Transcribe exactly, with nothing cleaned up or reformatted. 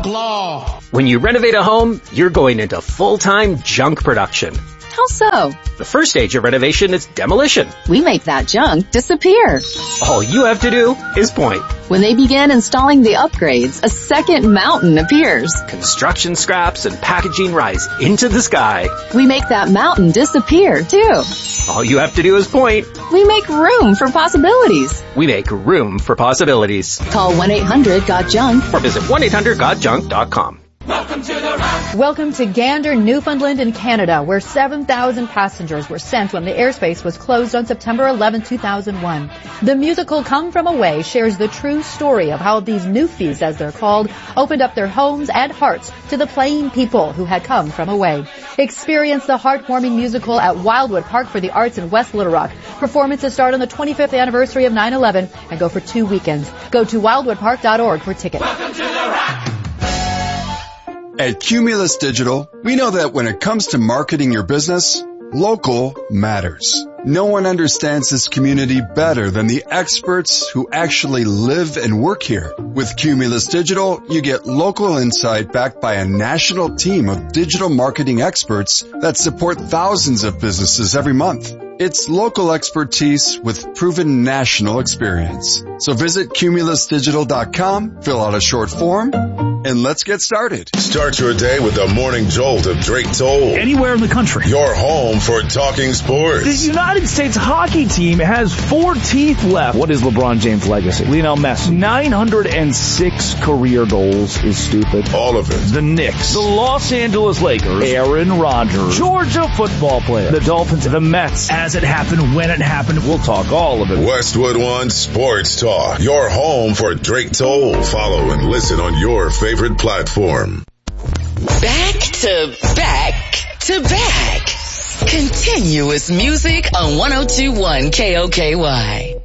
law. When you renovate a home, you're going into full-time junk production. How so? The first stage of renovation is demolition. We make that junk disappear. All you have to do is point. When they begin installing the upgrades, a second mountain appears. Construction scraps and packaging rise into the sky. We make that mountain disappear, too. All you have to do is point. We make room for possibilities. We make room for possibilities. Call one eight hundred got junk or visit one eight hundred got junk dot com. Welcome to the rock. Welcome to Gander, Newfoundland in Canada, where seven thousand passengers were sent when the airspace was closed on September eleventh, two thousand one. The musical Come From Away shares the true story of how these Newfies, as they're called, opened up their homes and hearts to the plain people who had come from away. Experience the heartwarming musical at Wildwood Park for the Arts in West Little Rock. Performances start on the twenty-fifth anniversary of nine eleven and go for two weekends. Go to wildwood park dot org for tickets. Welcome to the rock. At Cumulus Digital, we know that when it comes to marketing your business, local matters. No one understands this community better than the experts who actually live and work here. With Cumulus Digital, you get local insight backed by a national team of digital marketing experts that support thousands of businesses every month. It's local expertise with proven national experience. So visit cumulus digital dot com, fill out a short form, and let's get started. Start your day with the morning jolt of Drake Toll. Anywhere in the country. Your home for talking sports. The United States hockey team has four teeth left. What is LeBron James' legacy? Lionel Messi. nine hundred six career goals is stupid. All of it. The Knicks. The Los Angeles Lakers. Aaron Rodgers. Georgia football player. The Dolphins. The Mets. As it happened, when it happened, we'll talk all of it. Westwood One Sports Talk. Your home for Drake Toll. Follow and listen on your favorite platform. Back to back to back. Continuous music on one oh two point one K O K Y.